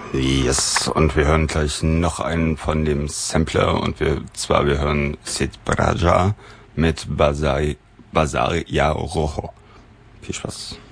Yes, und wir hören gleich noch einen von dem Sampler und wir hören Sid Braja mit Bazar Ya Rojo. Viel Spaß.